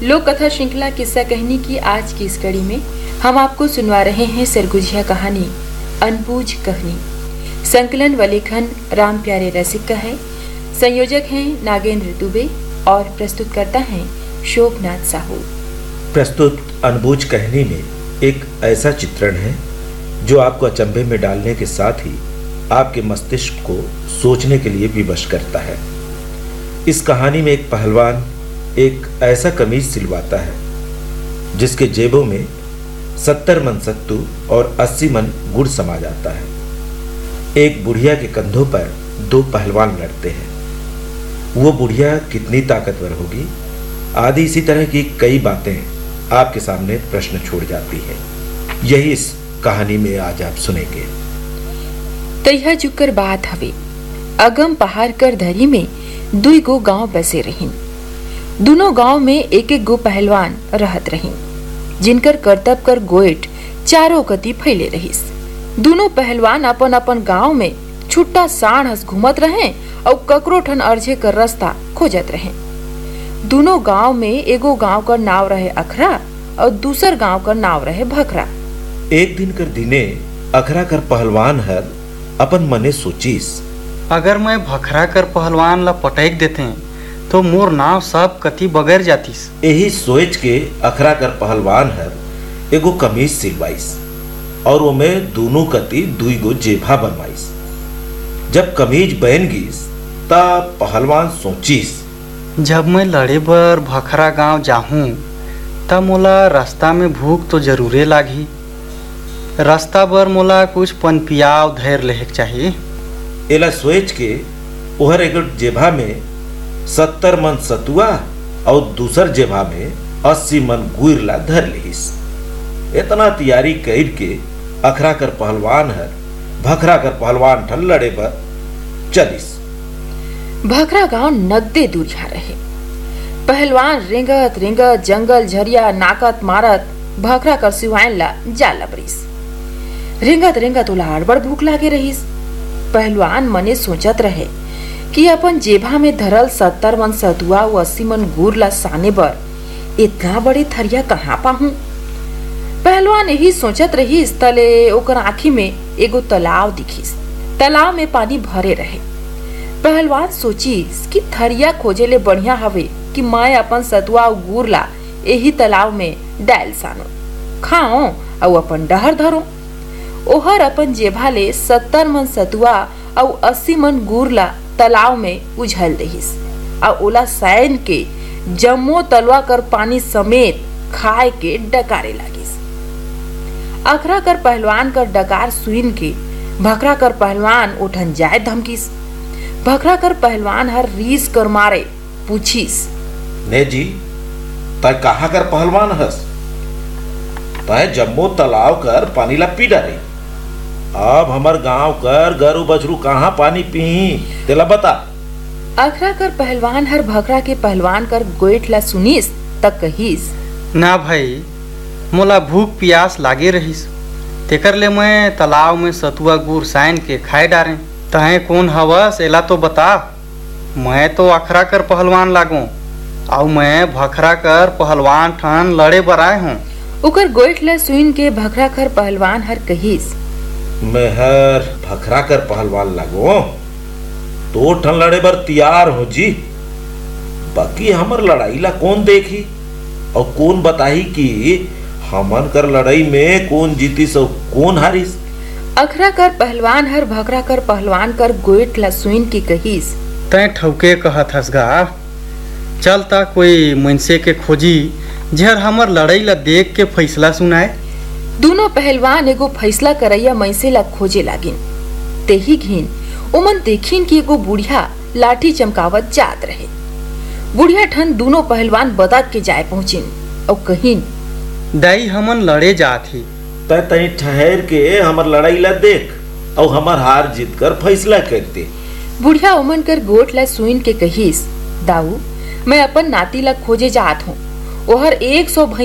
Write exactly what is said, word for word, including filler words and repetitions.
लोक कथा श्रृंखला किस्सा कहनी की आज की इस कड़ी में हम आपको सुनवा रहे हैं सरगुजिया कहानी अनबूझ कहनी। संकलन व लेखन राम प्यारे रसिक का है। संयोजक हैं नागेंद्र दुबे और प्रस्तुतकर्ता हैं शोभनाथ साहू। प्रस्तुत अनबूझ कहनी में एक ऐसा चित्रण है जो आपको अचंभे में डालने के साथ ही आपके मस्तिष्क को सोचने के लिए विवश करता है। इस कहानी में एक पहलवान एक ऐसा कमीज सिलवाता है जिसके जेबों में सत्तर मन सत्तू और अस्सी मन गुड़ समा जाता है। एक बुढ़िया के कंधों पर दो पहलवान लड़ते हैं। वो बुढ़िया कितनी ताकतवर होगी आदि इसी तरह की कई बातें आपके सामने प्रश्न छोड़ जाती है। यही इस कहानी में आज आप सुनेंगे। तैया जुकर बात हवे अगम पहाड़ कर धरी में दुई गो गांव बसे रहीन। दोनों गांव में एक एक गो पहलवान रहत रहीन जिनकर करतब कर गोएट चारों कती फैले रहीस। दोनों पहलवान अपन अपन गांव में छुट्टा साण हस घूमत रहे और ककरो ठन अर्झे कर रास्ता खोजत रहे। दोनों गांव में एगो गांव का नाव रहे अखरा और दूसर गांव का नाव रहे भखरा। एक दिन कर दिने अखरा कर पहलवान हर अपन मने सोचीस, अगर मैं भखरा कर पहलवान ला पटक देते तो मोर नाव सब कती बगैर जातीस। यही सोच के अखरा कर पहलवान हर एगो कमीज सिलवाइस और वो में दोनों कती दुई गो जेबा बनवाइस। जब कमीज बन गईस तब पहलवान सोचीस, जब मैं लड़े बर भखरा गांव जाहूं तब मोला रास्ता में भूख तो जरूरे लागी। रास्ता बर मोला कुछ पनपियाव धैर लेके चाहिए। एला सोच के ओहर एगो जेबा में सत्तर मन सतुआ और दूसर जेबा में अस्सी मन गुड़ ला धर लिहिस। इतना तैयारी कर के अखरा कर पहलवान हर भखरा कर पहलवान ठन लड़े पर चलिस। भखरा गांव नगदे दूरिया रहे। पहलवान रेंगत रेंगत जंगल झरिया नाकत मारत भखरा कर सिवाइन ला जा लबरिस। रेंगत रेंगत ओला अड़बड़ भूख लागे रहीस। पहलवान मने सोचत रहे कि अपन जेबा में धरल सत्तर मन सतुआ व अस्सी मन गुड़ ला साने बर इतना बड़े थरिया कहाँ पाहूं। पहलवान यही सोचत रहीस तले ओकर आँखी में एगो तालाब दिखीस। तालाब में पानी भरे रहे। पहलवान सोचीस कि थरिया खोजे ले बढ़िया हवे कि मैं अपन सतुआ और गुड़ ला यही तालाब में डाल सानो खाओ और अपन डहर धरो। ओहर अपन जेबा ले सत्तर मन सतुआ और अस्सी मन गुड़ ला तालाब में उझल दहिस और ओला सैन के जम्मो तलवा कर पानी समेत खाए के डकारे लागिस। अखरा कर पहलवान कर डकार सुइन के भखरा कर पहलवान उठन जाए धमकीस। भखरा कर पहलवान हर रीस कर मारे पूछीस, ने जी तय कहाँ कर पहलवान हस? तय जम्मो तालाब कर पानी ला पी डारे। अब हमार गांव कर गरु बछरू कहाँ पानी पी तेला बता। अखरा कर पहलवान हर भखरा के पहलवान कर गोइठ ला सुनीस तक कहीस, ना भाई मोला भूख प्यास लागे रहीस तेकर ले मैं तालाब में सतुआ गुड़ साइन के खाए डारे। तहे कौन हवस एला तो बता। मैं तो अखरा कर पहलवान लागू और मैं भखरा कर पहलवान ठन लड़े बर आए हूँ। ओकर गोइठ ला सुइन के भखरा कर पहलवान हर कहीस, मैं हर भखरा कर पहलवान लागो तो ठन लड़े बर तैयार हो जी। बाकी हमर लड़ाई ला कौन देखी और कौन बताई कि हमन कर लड़ाई में कौन जीतीस और कौन हारिस। अखरा कर पहलवान हर भखरा कर पहलवान कर गोइठ ला सुइन की कहीस, तय ठौके कहत हस गा। चल ता कोई मनसे के खोजी जहर हमर लड़ाई ला देख के फैसला सुनाए। दोनों पहलवान एगो फैसला करैया मैसे ला खोजे लागिन। तेही घिन ओमन देखिन कि एगो बुढ़िया लाठी चमकावत जात रहे। बुढ़िया ठन दोनों पहलवान बदक के जाए पहुंचिन और कहिन, दाई हमन लड़े जात ही तय तई ठहर के हमर लड़ाई ला देख और हमर हार जीत कर फैसला करते। बुढ़िया ओमन कर गोट ला सुइन के कहीस, दाऊ मैं अपन नाती ला खोजे जात हूँ। ओहर एक सौ